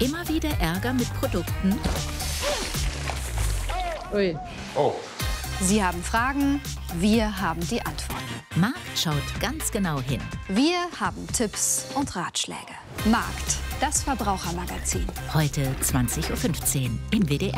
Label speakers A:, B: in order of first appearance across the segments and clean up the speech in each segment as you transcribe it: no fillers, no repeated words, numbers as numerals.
A: immer wieder Ärger mit Produkten?
B: Ui.
C: Oh.
D: Sie haben Fragen, wir haben die Antworten.
A: Markt schaut ganz genau hin.
D: Wir haben Tipps und Ratschläge. Markt, das Verbrauchermagazin.
A: Heute 20:15 Uhr im WDR.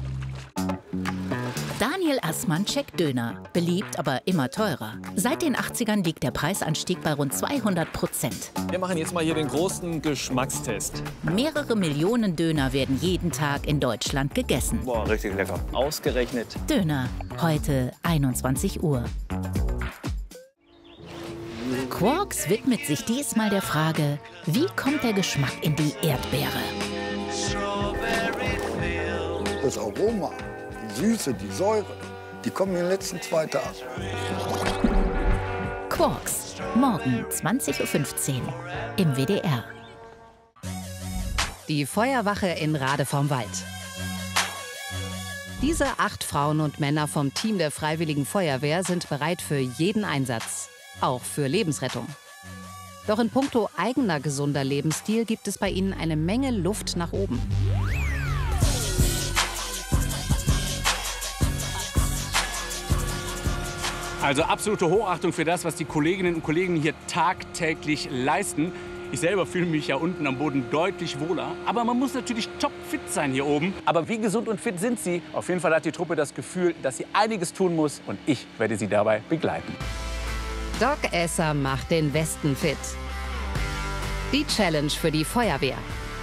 A: Daniel Assmann checkt Döner. Beliebt, aber immer teurer. Seit den 80ern liegt der Preisanstieg bei rund 200%.
E: Wir machen jetzt mal hier den großen Geschmackstest.
A: Mehrere Millionen Döner werden jeden Tag in Deutschland gegessen.
E: Boah, richtig lecker. Ausgerechnet.
A: Döner, heute 21 Uhr. Quarks widmet sich diesmal der Frage, wie kommt der Geschmack in die Erdbeere?
F: Das Aroma, die Süße, die Säure, die kommen in den letzten 2 Tagen.
A: Quarks, morgen 20:15 Uhr im WDR.
G: Die Feuerwache in Rade vom Wald. Diese 8 Frauen und Männer vom Team der Freiwilligen Feuerwehr sind bereit für jeden Einsatz, auch für Lebensrettung. Doch in puncto eigener gesunder Lebensstil gibt es bei ihnen eine Menge Luft nach oben.
H: Also absolute Hochachtung für das, was die Kolleginnen und Kollegen hier tagtäglich leisten. Ich selber fühle mich ja unten am Boden deutlich wohler. Aber man muss natürlich topfit sein hier oben. Aber wie gesund und fit sind sie? Auf jeden Fall hat die Truppe das Gefühl, dass sie einiges tun muss. Und ich werde sie dabei begleiten.
G: Doc Esser macht den Westen fit. Die Challenge für die Feuerwehr.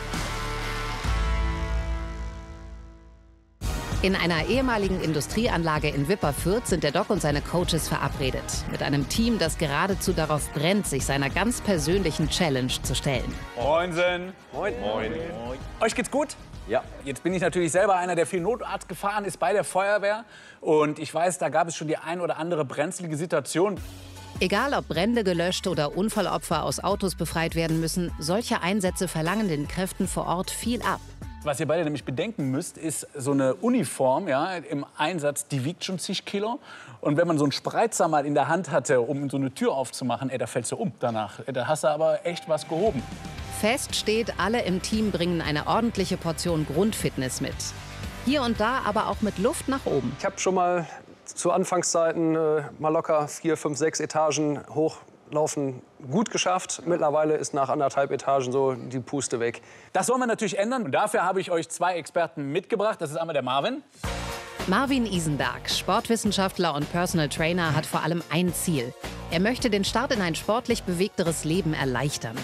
G: In einer ehemaligen Industrieanlage in Wipperfürth sind der Doc und seine Coaches verabredet. Mit einem Team, das geradezu darauf brennt, sich seiner ganz persönlichen Challenge zu stellen.
H: Moinsen. Moin. Moin. Euch geht's gut? Ja. Jetzt bin ich natürlich selber einer, der viel Notarzt gefahren ist bei der Feuerwehr. Und ich weiß, da gab es schon die ein oder andere brenzlige Situation.
G: Egal ob Brände gelöscht oder Unfallopfer aus Autos befreit werden müssen, solche Einsätze verlangen den Kräften vor Ort viel ab.
H: Was ihr beide nämlich bedenken müsst, ist so eine Uniform, ja, im Einsatz, die wiegt schon zig Kilo. Und wenn man so einen Spreizer mal in der Hand hatte, um so eine Tür aufzumachen, da fällst du um danach. Da hast du aber echt was gehoben.
G: Fest steht, alle im Team bringen eine ordentliche Portion Grundfitness mit. Hier und da aber auch mit Luft nach oben.
I: Ich habe schon mal zu Anfangszeiten mal locker 4, 5, 6 Etagen hochlaufen gut geschafft. Mittlerweile ist nach 1,5 Etagen so die Puste weg.
H: Das wollen wir natürlich ändern. Und dafür habe ich euch 2 Experten mitgebracht. Das ist einmal der Marvin.
G: Marvin Isenberg, Sportwissenschaftler und Personal Trainer, hat vor allem ein Ziel. Er möchte den Start in ein sportlich bewegteres Leben erleichtern.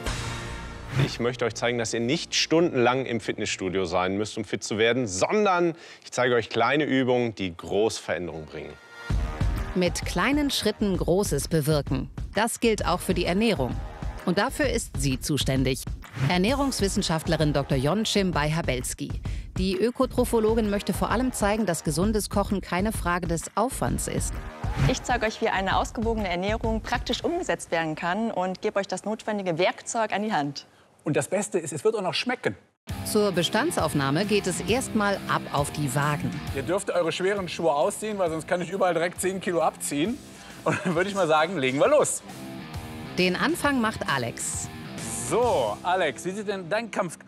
C: Ich möchte euch zeigen, dass ihr nicht stundenlang im Fitnessstudio sein müsst, um fit zu werden, sondern ich zeige euch kleine Übungen, die große Veränderungen bringen.
G: Mit kleinen Schritten Großes bewirken. Das gilt auch für die Ernährung. Und dafür ist sie zuständig. Ernährungswissenschaftlerin Dr. Jonchim Beihabelski. Die Ökotrophologin möchte vor allem zeigen, dass gesundes Kochen keine Frage des Aufwands ist.
J: Ich zeige euch, wie eine ausgewogene Ernährung praktisch umgesetzt werden kann und gebe euch das notwendige Werkzeug an die Hand.
H: Und das Beste ist, es wird auch noch schmecken.
G: Zur Bestandsaufnahme geht es erstmal ab auf die Wagen.
H: Ihr dürft eure schweren Schuhe ausziehen, weil sonst kann ich überall direkt 10 Kilo abziehen. Und dann würde ich mal sagen, legen wir los.
G: Den Anfang macht Alex.
H: So, Alex, wie sieht denn dein Kampf?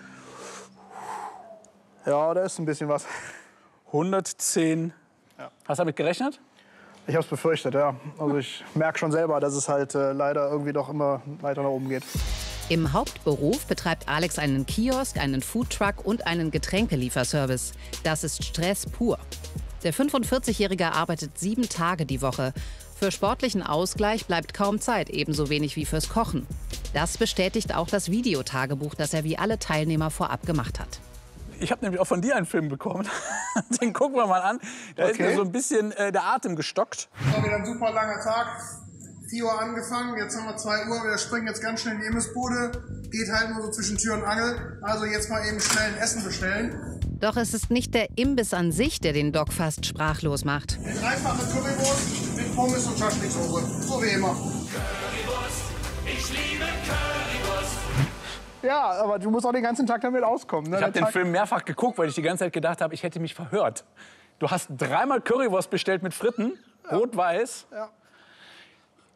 K: Ja, da ist ein bisschen was.
H: 110. Ja. Hast du damit gerechnet?
K: Ich habe es befürchtet, ja. Also ich merke schon selber, dass es halt leider irgendwie doch immer weiter nach oben geht.
G: Im Hauptberuf betreibt Alex einen Kiosk, einen Foodtruck und einen Getränkelieferservice. Das ist Stress pur. Der 45-Jährige arbeitet 7 Tage die Woche. Für sportlichen Ausgleich bleibt kaum Zeit, ebenso wenig wie fürs Kochen. Das bestätigt auch das Videotagebuch, das er wie alle Teilnehmer vorab gemacht hat.
H: Ich habe nämlich auch von dir einen Film bekommen. Den gucken wir mal an. Da ist mir so ein bisschen der Atem gestockt.
K: War wieder ein super langer Tag. 4 Uhr angefangen, jetzt haben wir 2 Uhr. Wir springen jetzt ganz schnell in die Imbissbude. Geht halt nur so zwischen Tür und Angel. Also jetzt mal eben schnell ein Essen bestellen.
G: Doch es ist nicht der Imbiss an sich, der den Doc fast sprachlos macht.
K: Eine dreifache Currywurst mit Pommes und Schaschliksoße. So wie immer.
L: Currywurst, ich liebe Currywurst.
K: Ja, aber du musst auch den ganzen Tag damit auskommen. Ne?
H: Ich habe den Film mehrfach geguckt, weil ich die ganze Zeit gedacht habe, ich hätte mich verhört. Du hast 3-mal Currywurst bestellt mit Fritten, rot-weiß.
K: Ja.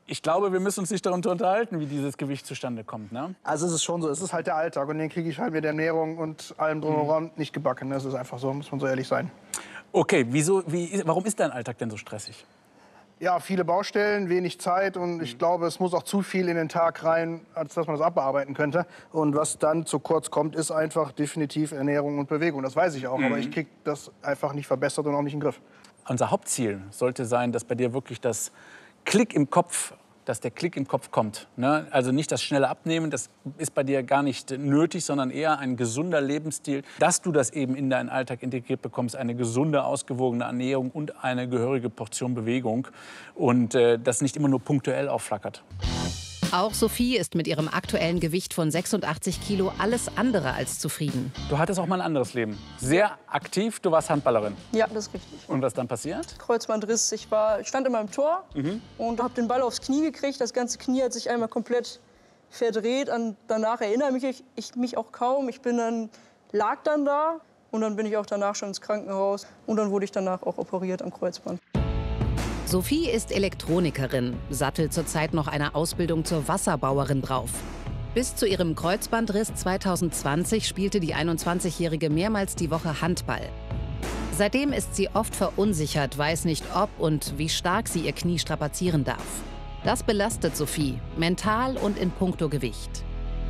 H: Ich glaube, wir müssen uns nicht darunter unterhalten, wie dieses Gewicht zustande kommt, ne?
B: Also es ist schon so, es ist halt der Alltag und den kriege ich halt mit der Ernährung und allem drumherum nicht gebacken. Das ist einfach so, muss man so ehrlich sein.
H: Okay, warum ist dein Alltag denn so stressig?
B: Ja, viele Baustellen, wenig Zeit und ich glaube, es muss auch zu viel in den Tag rein, als dass man das abbearbeiten könnte. Und was dann zu kurz kommt, ist einfach definitiv Ernährung und Bewegung. Das weiß ich auch, aber ich kriege das einfach nicht verbessert und auch nicht in den Griff.
H: Unser Hauptziel sollte sein, dass bei dir wirklich dass der Klick im Kopf kommt. Ne? Also nicht das schnelle Abnehmen, das ist bei dir gar nicht nötig, sondern eher ein gesunder Lebensstil. Dass du das eben in deinen Alltag integriert bekommst, eine gesunde, ausgewogene Ernährung und eine gehörige Portion Bewegung. Und das nicht immer nur punktuell aufflackert.
G: Auch Sophie ist mit ihrem aktuellen Gewicht von 86 Kilo alles andere als zufrieden.
H: Du hattest auch mal ein anderes Leben. Sehr aktiv, du warst Handballerin.
M: Ja, das ist richtig.
H: Und was ist dann passiert?
M: Kreuzbandriss. Ich stand immer im Tor und habe den Ball aufs Knie gekriegt. Das ganze Knie hat sich einmal komplett verdreht. Und danach erinnere ich mich auch kaum. Lag dann da und dann bin ich auch danach schon ins Krankenhaus. Und dann wurde ich danach auch operiert am Kreuzband.
G: Sophie ist Elektronikerin, sattelt zurzeit noch eine Ausbildung zur Wasserbauerin drauf. Bis zu ihrem Kreuzbandriss 2020 spielte die 21-Jährige mehrmals die Woche Handball. Seitdem ist sie oft verunsichert, weiß nicht, ob und wie stark sie ihr Knie strapazieren darf. Das belastet Sophie, mental und in puncto Gewicht.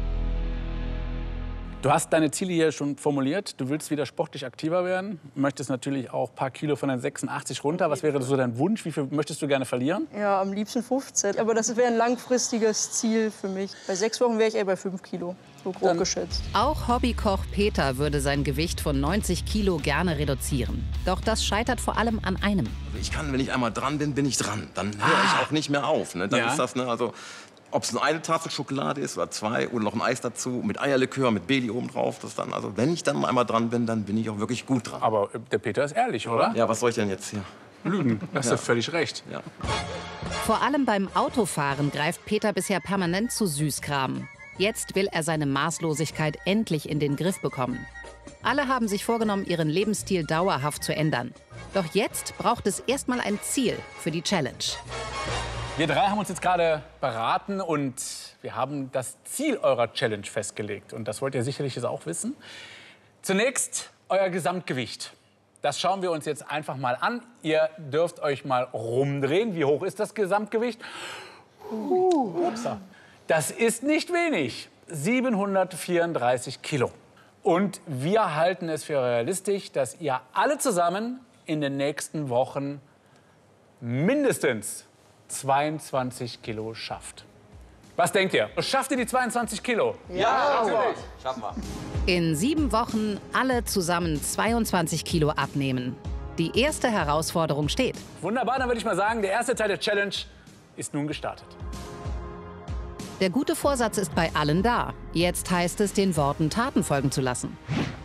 H: Du hast deine Ziele hier schon formuliert. Du willst wieder sportlich aktiver werden. Möchtest natürlich auch ein paar Kilo von den 86 runter. Was wäre so dein Wunsch? Wie viel möchtest du gerne verlieren?
M: Ja, am liebsten 15. Aber das wäre ein langfristiges Ziel für mich. Bei 6 Wochen wäre ich eher bei 5 Kilo. So grob geschätzt.
G: Auch Hobbykoch Peter würde sein Gewicht von 90 Kilo gerne reduzieren. Doch das scheitert vor allem an einem.
N: Ich kann, wenn ich einmal dran bin, bin ich dran. Dann höre ich auch nicht mehr auf. Ne? Dann ist das, ne, also, ob es nur eine Tafel Schokolade ist oder 2 oder noch ein Eis dazu mit Eierlikör, mit Bailey oben drauf. Das dann, also, wenn ich dann einmal dran bin, dann bin ich auch wirklich gut dran.
H: Aber der Peter ist ehrlich, oder?
N: Ja, was soll ich denn jetzt hier?
H: Lügen, hast du völlig recht.
N: Ja.
G: Vor allem beim Autofahren greift Peter bisher permanent zu Süßkram. Jetzt will er seine Maßlosigkeit endlich in den Griff bekommen. Alle haben sich vorgenommen, ihren Lebensstil dauerhaft zu ändern. Doch jetzt braucht es erstmal ein Ziel für die Challenge.
H: Wir drei haben uns jetzt gerade beraten und wir haben das Ziel eurer Challenge festgelegt. Und das wollt ihr sicherlich jetzt auch wissen. Zunächst euer Gesamtgewicht. Das schauen wir uns jetzt einfach mal an. Ihr dürft euch mal rumdrehen. Wie hoch ist das Gesamtgewicht? Upsa. Das ist nicht wenig. 734 Kilo. Und wir halten es für realistisch, dass ihr alle zusammen in den nächsten Wochen mindestens 22 Kilo schafft. Was denkt ihr? Schafft ihr die 22 Kilo?
N: Ja, natürlich. Schaffen wir.
G: In 7 Wochen alle zusammen 22 Kilo abnehmen. Die erste Herausforderung steht.
H: Wunderbar, dann würde ich mal sagen, der erste Teil der Challenge ist nun gestartet.
G: Der gute Vorsatz ist bei allen da. Jetzt heißt es, den Worten Taten folgen zu lassen.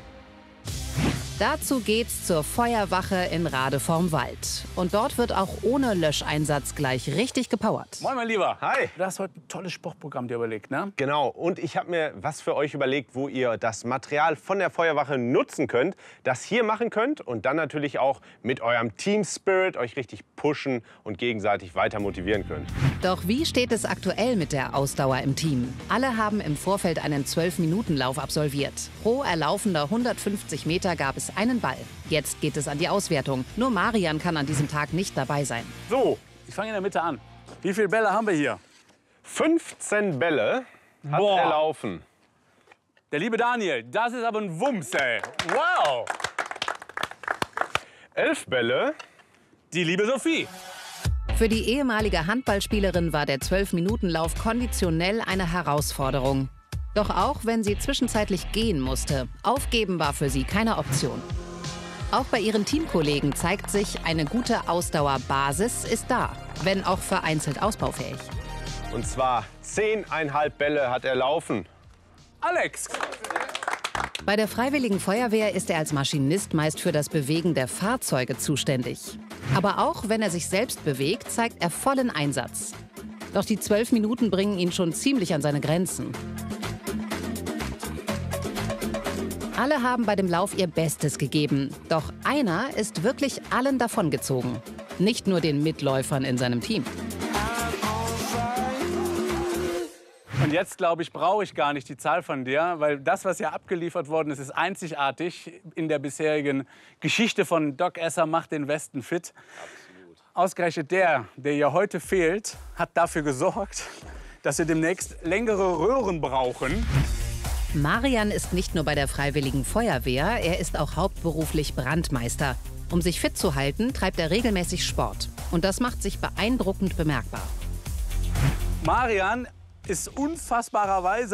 G: Dazu geht's zur Feuerwache in Rade vorm Wald. Und dort wird auch ohne Löscheinsatz gleich richtig gepowert.
H: Moin, mein Lieber.
C: Hi.
H: Du hast heute ein tolles Sportprogramm dir überlegt, ne?
C: Genau. Und ich habe mir was für euch überlegt, wo ihr das Material von der Feuerwache nutzen könnt, das hier machen könnt und dann natürlich auch mit eurem Team Spirit euch richtig pushen und gegenseitig weiter motivieren könnt.
G: Doch wie steht es aktuell mit der Ausdauer im Team? Alle haben im Vorfeld einen 12-Minuten-Lauf absolviert. Pro erlaufender 150 Meter gab es einen Ball. Jetzt geht es an die Auswertung. Nur Marian kann an diesem Tag nicht dabei sein.
H: So, ich fange in der Mitte an. Wie viele Bälle haben wir hier?
C: 15 Bälle hat er laufen.
H: Der liebe Daniel, das ist aber ein Wumms, ey. Wow.
C: 11 Bälle.
H: Die liebe Sophie.
G: Für die ehemalige Handballspielerin war der 12-Minuten-Lauf konditionell eine Herausforderung. Doch auch wenn sie zwischenzeitlich gehen musste, aufgeben war für sie keine Option. Auch bei ihren Teamkollegen zeigt sich, eine gute Ausdauerbasis ist da, wenn auch vereinzelt ausbaufähig.
C: Und zwar 10,5 Bälle hat er laufen.
H: Alex!
G: Bei der Freiwilligen Feuerwehr ist er als Maschinist meist für das Bewegen der Fahrzeuge zuständig. Aber auch wenn er sich selbst bewegt, zeigt er vollen Einsatz. Doch die 12 Minuten bringen ihn schon ziemlich an seine Grenzen. Alle haben bei dem Lauf ihr Bestes gegeben. Doch einer ist wirklich allen davongezogen. Nicht nur den Mitläufern in seinem Team.
H: Und jetzt, glaube ich, brauche ich gar nicht die Zahl von dir, weil das, was hier abgeliefert worden ist, ist einzigartig in der bisherigen Geschichte von Doc Esser macht den Westen fit. Absolut. Ausgerechnet der ja heute fehlt, hat dafür gesorgt, dass wir demnächst längere Röhren brauchen.
G: Marian ist nicht nur bei der Freiwilligen Feuerwehr, er ist auch hauptberuflich Brandmeister. Um sich fit zu halten, treibt er regelmäßig Sport. Und das macht sich beeindruckend bemerkbar.
H: Marian ist unfassbarerweise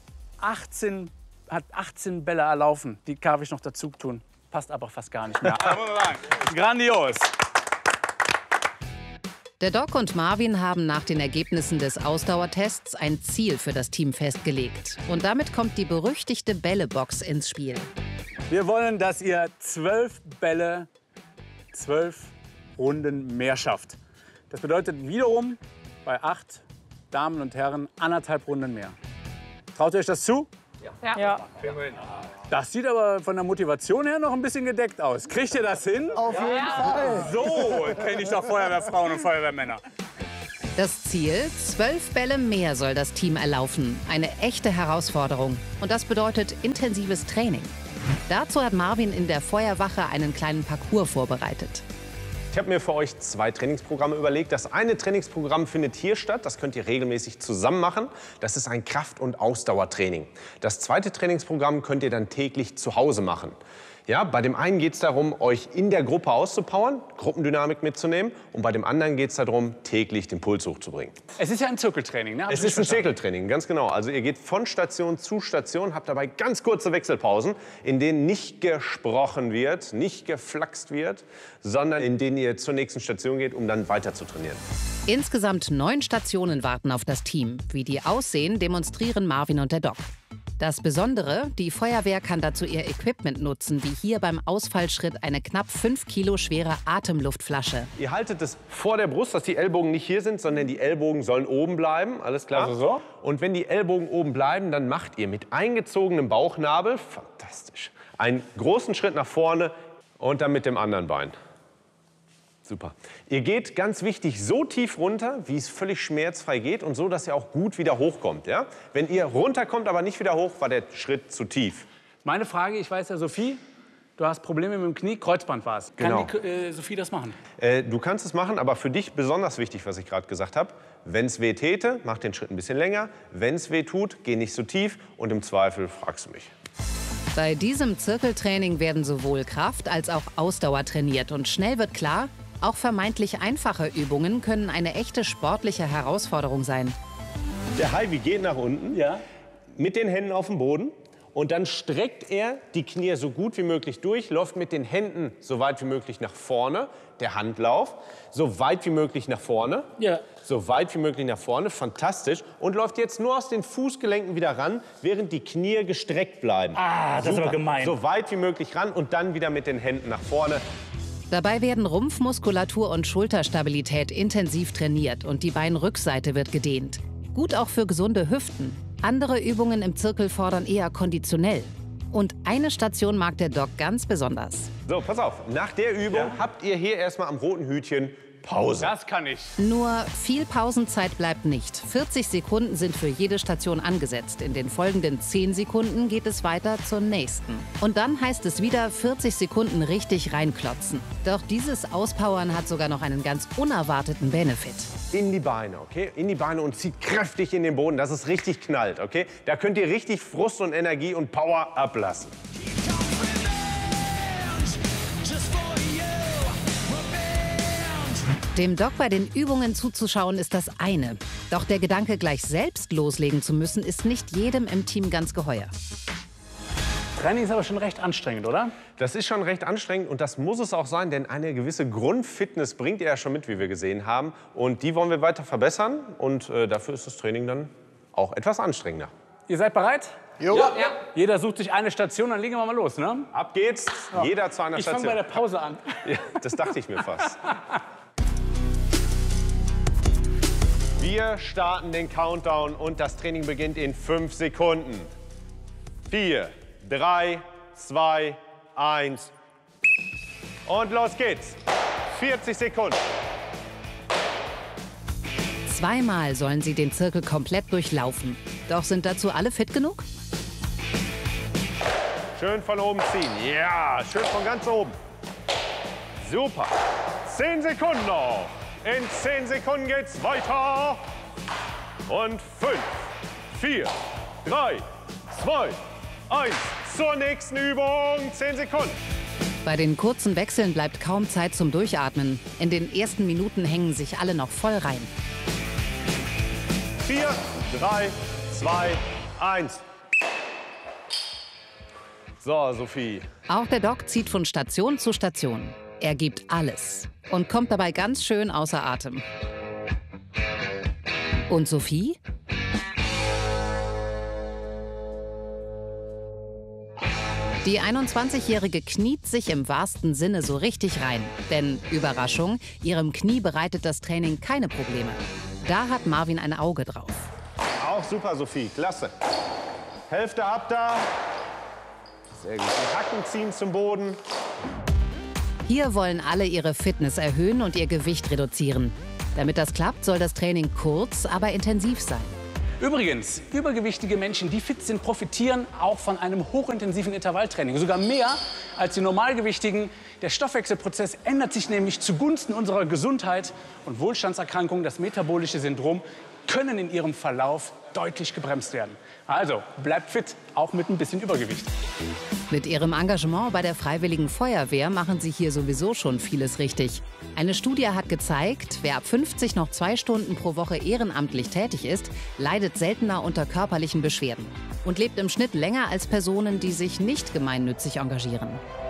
H: hat 18 Bälle erlaufen. Die darf ich noch dazu tun. Passt aber fast gar nicht mehr. Grandios.
G: Der Doc und Marvin haben nach den Ergebnissen des Ausdauertests ein Ziel für das Team festgelegt. Und damit kommt die berüchtigte Bällebox ins Spiel.
H: Wir wollen, dass ihr 12 Bälle, 12 Runden mehr schafft. Das bedeutet wiederum bei 8 Damen und Herren 1,5 Runden mehr. Traut ihr euch das zu?
M: Ja.
H: Das sieht aber von der Motivation her noch ein bisschen gedeckt aus. Kriegt ihr das hin?
B: Auf jeden Fall.
H: So kenne ich doch Feuerwehrfrauen und Feuerwehrmänner.
G: Das Ziel, 12 Bälle mehr soll das Team erlaufen. Eine echte Herausforderung. Und das bedeutet intensives Training. Dazu hat Marvin in der Feuerwache einen kleinen Parcours vorbereitet.
C: Ich habe mir für euch 2 Trainingsprogramme überlegt. Das eine Trainingsprogramm findet hier statt. Das könnt ihr regelmäßig zusammen machen. Das ist ein Kraft- und Ausdauertraining. Das zweite Trainingsprogramm könnt ihr dann täglich zu Hause machen. Ja, bei dem einen geht es darum, euch in der Gruppe auszupowern, Gruppendynamik mitzunehmen. Und bei dem anderen geht es darum, täglich den Puls hochzubringen.
H: Es ist ja ein Zirkeltraining, ne?
C: Es ist ein Zirkeltraining, ganz genau. Also ihr geht von Station zu Station, habt dabei ganz kurze Wechselpausen, in denen nicht gesprochen wird, nicht geflaxt wird, sondern in denen ihr zur nächsten Station geht, um dann weiter zu trainieren.
G: Insgesamt 9 Stationen warten auf das Team. Wie die aussehen, demonstrieren Marvin und der Doc. Das Besondere, die Feuerwehr kann dazu ihr Equipment nutzen, wie hier beim Ausfallschritt eine knapp 5 Kilo schwere Atemluftflasche.
C: Ihr haltet es vor der Brust, dass die Ellbogen nicht hier sind, sondern die Ellbogen sollen oben bleiben, alles klar?
H: Also so?
C: Und wenn die Ellbogen oben bleiben, dann macht ihr mit eingezogenem Bauchnabel, fantastisch, einen großen Schritt nach vorne und dann mit dem anderen Bein. Super. Ihr geht, ganz wichtig, so tief runter, wie es völlig schmerzfrei geht und so, dass ihr auch gut wieder hochkommt. Ja? Wenn ihr runterkommt, aber nicht wieder hoch, war der Schritt zu tief.
H: Meine Frage, ich weiß ja, Sophie, du hast Probleme mit dem Knie, Kreuzband war es.
C: Genau.
H: Kann die, Sophie das machen?
C: Du kannst es machen, aber für dich besonders wichtig, was ich gerade gesagt habe. Wenn es weh täte, mach den Schritt ein bisschen länger. Wenn es weh tut, geh nicht so tief und im Zweifel fragst du mich.
G: Bei diesem Zirkeltraining werden sowohl Kraft als auch Ausdauer trainiert. Und schnell wird klar, auch vermeintlich einfache Übungen können eine echte sportliche Herausforderung sein.
C: Der Hiwi geht nach unten, mit den Händen auf dem Boden. Und dann streckt er die Knie so gut wie möglich durch, läuft mit den Händen so weit wie möglich nach vorne. Der Handlauf, so weit wie möglich nach vorne.
H: Ja.
C: So weit wie möglich nach vorne, fantastisch. Und läuft jetzt nur aus den Fußgelenken wieder ran, während die Knie gestreckt bleiben.
H: Ah, das ist aber gemein.
C: So weit wie möglich ran und dann wieder mit den Händen nach vorne.
G: Dabei werden Rumpfmuskulatur und Schulterstabilität intensiv trainiert und die Beinrückseite wird gedehnt. Gut auch für gesunde Hüften. Andere Übungen im Zirkel fordern eher konditionell. Und eine Station mag der Doc ganz besonders.
C: So, pass auf. Nach der Übung habt ihr hier erstmal am roten Hütchen Pause.
H: Das kann ich.
G: Nur viel Pausenzeit bleibt nicht. 40 Sekunden sind für jede Station angesetzt. In den folgenden 10 Sekunden geht es weiter zur nächsten. Und dann heißt es wieder 40 Sekunden richtig reinklotzen. Doch dieses Auspowern hat sogar noch einen ganz unerwarteten Benefit.
C: In die Beine, okay? In die Beine und zieht kräftig in den Boden, dass es richtig knallt, okay? Da könnt ihr richtig Frust und Energie und Power ablassen.
G: Dem Doc bei den Übungen zuzuschauen ist das eine. Doch der Gedanke, gleich selbst loslegen zu müssen, ist nicht jedem im Team ganz geheuer.
H: Training ist aber schon recht anstrengend, oder?
C: Das ist schon recht anstrengend und das muss es auch sein, denn eine gewisse Grundfitness bringt ihr ja schon mit, wie wir gesehen haben. Und die wollen wir weiter verbessern und dafür ist das Training dann auch etwas anstrengender.
H: Ihr seid bereit?
B: Jo.
H: Ja. Jeder sucht sich eine Station, dann legen wir mal los, ne?
C: Ab geht's, jeder zu einer Station.
H: Ich fange bei der Pause an.
C: Ja, das dachte ich mir fast. Wir starten den Countdown und das Training beginnt in 5 Sekunden. 4, 3, 2, 1. Und los geht's. 40 Sekunden.
G: Zweimal sollen sie den Zirkel komplett durchlaufen. Doch sind dazu alle fit genug?
C: Schön von oben ziehen. Ja, schön von ganz oben. Super. 10 Sekunden noch. In 10 Sekunden geht's weiter. Und 5, 4, 3, 2, 1. Zur nächsten Übung. 10 Sekunden.
G: Bei den kurzen Wechseln bleibt kaum Zeit zum Durchatmen. In den ersten Minuten hängen sich alle noch voll rein.
C: 4, 3, 2, 1. So, Sophie.
G: Auch der Doc zieht von Station zu Station. Er gibt alles und kommt dabei ganz schön außer Atem. Und Sophie? Die 21-Jährige kniet sich im wahrsten Sinne so richtig rein. Denn, Überraschung, ihrem Knie bereitet das Training keine Probleme. Da hat Marvin ein Auge drauf.
C: Auch super, Sophie. Klasse. Hälfte ab da. Sehr gut. Die Hacken ziehen zum Boden.
G: Hier wollen alle ihre Fitness erhöhen und ihr Gewicht reduzieren. Damit das klappt, soll das Training kurz, aber intensiv sein.
H: Übrigens, übergewichtige Menschen, die fit sind, profitieren auch von einem hochintensiven Intervalltraining. Sogar mehr als die Normalgewichtigen. Der Stoffwechselprozess ändert sich nämlich zugunsten unserer Gesundheit. Und Wohlstandserkrankungen, das metabolische Syndrom, können in ihrem Verlauf deutlich gebremst werden. Also, bleibt fit, auch mit ein bisschen Übergewicht.
G: Mit ihrem Engagement bei der Freiwilligen Feuerwehr machen sie hier sowieso schon vieles richtig. Eine Studie hat gezeigt, wer ab 50 noch 2 Stunden pro Woche ehrenamtlich tätig ist, leidet seltener unter körperlichen Beschwerden und lebt im Schnitt länger als Personen, die sich nicht gemeinnützig engagieren.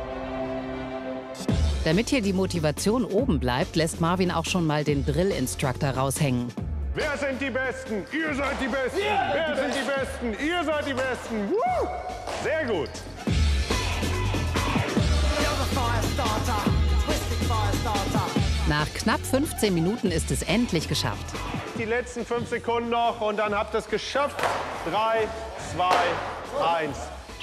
G: Damit hier die Motivation oben bleibt, lässt Marvin auch schon mal den Drill-Instructor raushängen.
C: Wer sind die Besten? Ihr seid die Besten. Wer sind die Besten? Ihr seid die Besten. Woo! Sehr gut.
G: Nach knapp 15 Minuten ist es endlich geschafft.
C: Die letzten 5 Sekunden noch und dann habt ihr es geschafft. 3, 2, 1.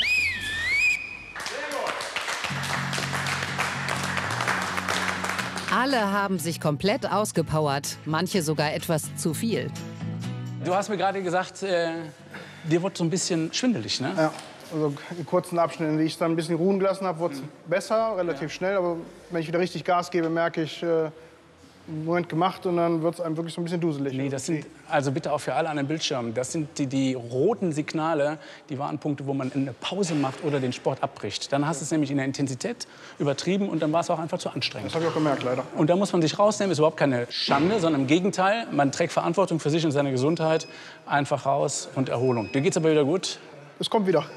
G: Alle haben sich komplett ausgepowert, manche sogar etwas zu viel.
H: Du hast mir gerade gesagt, dir wird so ein bisschen schwindelig, ne?
B: Ja, also in kurzen Abschnitten, wie ich es dann ein bisschen ruhen gelassen habe, wurde es besser, relativ schnell. Aber wenn ich wieder richtig Gas gebe, merke ich, einen Moment gemacht und dann wird es einem wirklich so ein bisschen duselig.
H: Nee, das sind, also bitte auch für alle an den Bildschirmen, das sind die roten Signale, die Warnpunkte, wo man eine Pause macht oder den Sport abbricht. Dann hast du es nämlich in der Intensität übertrieben und dann war es auch einfach zu anstrengend.
B: Das habe ich auch gemerkt, leider.
H: Und da muss man sich rausnehmen, ist überhaupt keine Schande, sondern im Gegenteil, man trägt Verantwortung für sich und seine Gesundheit. Einfach raus und Erholung. Dir geht's aber wieder gut?
B: Es kommt wieder.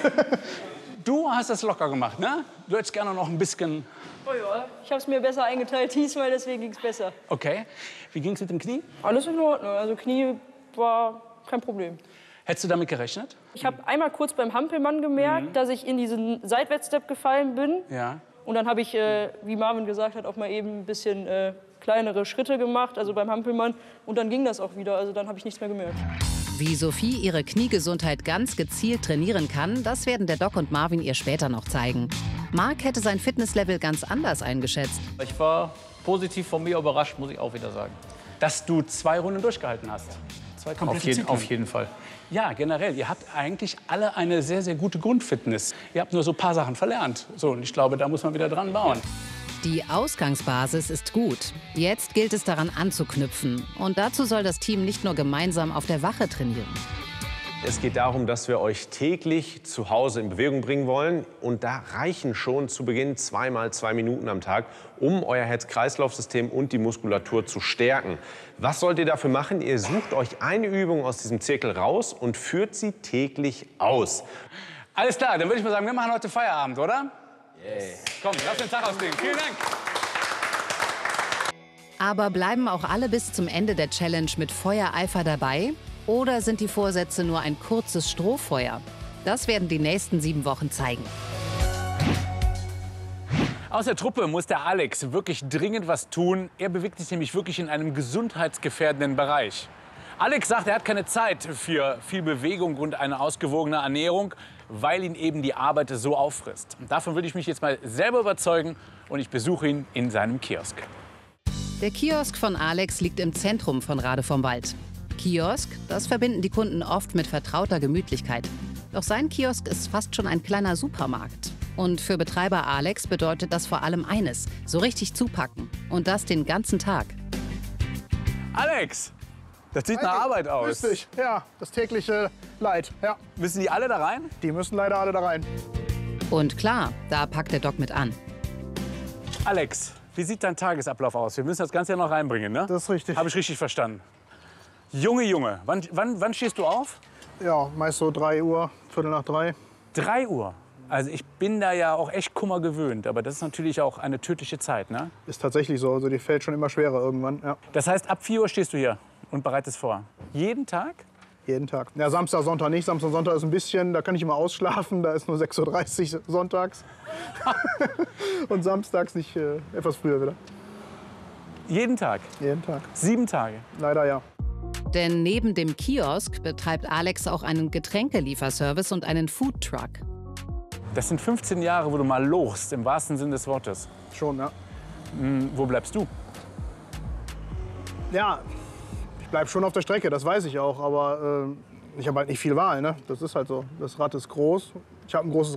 H: Du hast das locker gemacht, ne? Du hättest gerne noch ein bisschen...
M: Oh ja, ich habe es mir besser eingeteilt diesmal, deswegen ging es besser.
H: Okay. Wie ging es mit dem Knie?
M: Alles in Ordnung. Also Knie war kein Problem.
H: Hättest du damit gerechnet?
M: Ich habe einmal kurz beim Hampelmann gemerkt, dass ich in diesen Seitwärtsstep gefallen bin.
H: Ja.
M: Und dann habe ich, wie Marvin gesagt hat, auch mal eben ein bisschen kleinere Schritte gemacht, also beim Hampelmann. Und dann ging das auch wieder, also dann habe ich nichts mehr gemerkt.
G: Wie Sophie ihre Kniegesundheit ganz gezielt trainieren kann, das werden der Doc und Marvin ihr später noch zeigen. Marc hätte sein Fitnesslevel ganz anders eingeschätzt.
E: Ich war positiv von mir überrascht, muss ich auch wieder sagen.
H: Dass du 2 Runden durchgehalten hast. 2 komplette Zyklen.
E: Auf jeden Fall.
H: Ja, generell. Ihr habt eigentlich alle eine sehr, sehr gute Grundfitness. Ihr habt nur so ein paar Sachen verlernt. So, und ich glaube, da muss man wieder dran bauen.
G: Die Ausgangsbasis ist gut. Jetzt gilt es daran anzuknüpfen. Und dazu soll das Team nicht nur gemeinsam auf der Wache trainieren.
C: Es geht darum, dass wir euch täglich zu Hause in Bewegung bringen wollen. Und da reichen schon zu Beginn 2 mal 2 Minuten am Tag, um euer Herz-Kreislauf-System und die Muskulatur zu stärken. Was sollt ihr dafür machen? Ihr sucht euch eine Übung aus diesem Zirkel raus und führt sie täglich aus.
H: Alles klar, dann würde ich mal sagen, wir machen heute Feierabend, oder? Yes. Komm, lass den Tag ausklingen. Vielen Dank.
G: Aber bleiben auch alle bis zum Ende der Challenge mit Feuereifer dabei? Oder sind die Vorsätze nur ein kurzes Strohfeuer? Das werden die nächsten 7 Wochen zeigen.
H: Aus der Truppe muss der Alex wirklich dringend was tun. Er bewegt sich nämlich wirklich in einem gesundheitsgefährdenden Bereich. Alex sagt, er hat keine Zeit für viel Bewegung und eine ausgewogene Ernährung, weil ihn eben die Arbeit so auffrisst. Und davon will ich mich jetzt mal selber überzeugen und ich besuche ihn in seinem Kiosk.
G: Der Kiosk von Alex liegt im Zentrum von Rade vom Wald. Kiosk, das verbinden die Kunden oft mit vertrauter Gemütlichkeit. Doch sein Kiosk ist fast schon ein kleiner Supermarkt. Und für Betreiber Alex bedeutet das vor allem eines, so richtig zupacken. Und das den ganzen Tag.
H: Alex, das sieht nach Arbeit aus.
B: Richtig, ja, das tägliche Leid, ja.
H: Müssen die alle da rein?
B: Die müssen leider alle da rein.
G: Und klar, da packt der Doc mit an.
H: Alex, wie sieht dein Tagesablauf aus? Wir müssen das Ganze ja noch reinbringen, ne?
B: Das ist richtig.
H: Habe ich richtig verstanden. Junge, wann stehst du auf?
B: Ja, meist so 3 Uhr, Viertel nach 3.
H: 3 Uhr? Also ich bin da ja auch echt Kummer gewöhnt, aber das ist natürlich auch eine tödliche Zeit, ne?
B: Ist tatsächlich so, also die fällt schon immer schwerer irgendwann, ja.
H: Das heißt, ab 4 Uhr stehst du hier und bereitest vor? Jeden Tag?
B: Jeden Tag. Ja, Samstag, Sonntag nicht. Samstag, Sonntag ist ein bisschen, da kann ich immer ausschlafen, da ist nur 6:30 Uhr sonntags. Und samstags nicht etwas früher wieder.
H: Jeden Tag?
B: Jeden Tag.
H: 7 Tage?
B: Leider ja.
G: Denn neben dem Kiosk betreibt Alex auch einen Getränkelieferservice und einen Foodtruck.
H: Das sind 15 Jahre, wo du mal lochst, im wahrsten Sinne des Wortes.
B: Schon, ja.
H: Wo bleibst du?
B: Ja, ich bleib schon auf der Strecke, das weiß ich auch. Aber ich habe halt nicht viel Wahl, ne? Das ist halt so. Das Rad ist groß. Ich habe ein großes